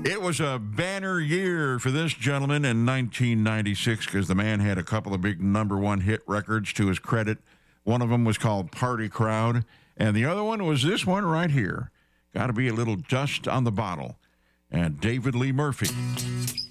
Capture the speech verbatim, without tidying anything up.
It was a banner year for this gentleman in nineteen ninety-six because the man had a couple of big number one hit records to his credit. One of them was called Party Crowd, and the other one was this one right here. Got to be a little dust on the bottle. And David Lee Murphy.